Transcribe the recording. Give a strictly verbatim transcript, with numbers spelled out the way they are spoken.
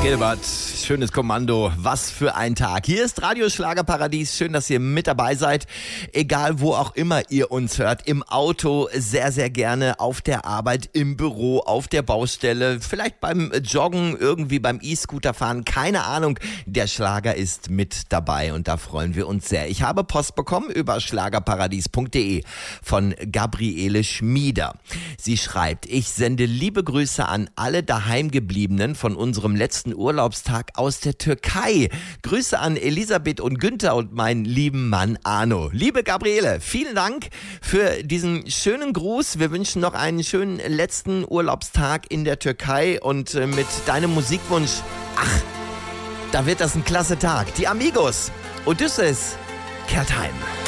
Edelbert, schönes Kommando, was für ein Tag. Hier ist Radio Schlagerparadies, schön, dass ihr mit dabei seid, egal wo auch immer ihr uns hört, im Auto, sehr, sehr gerne, auf der Arbeit, im Büro, auf der Baustelle, vielleicht beim Joggen, irgendwie beim E-Scooter fahren, keine Ahnung, der Schlager ist mit dabei und da freuen wir uns sehr. Ich habe Post bekommen über schlagerparadies punkt de von Gabriele Schmieder. Sie schreibt, ich sende liebe Grüße an alle Daheimgebliebenen von unserem letzten Urlaubstag aus der Türkei. Grüße an Elisabeth und Günther und meinen lieben Mann Arno. Liebe Gabriele, vielen Dank für diesen schönen Gruß. Wir wünschen noch einen schönen letzten Urlaubstag in der Türkei und äh, mit deinem Musikwunsch, ach, da wird das ein klasse Tag. Die Amigos, Odysseus kehrt heim.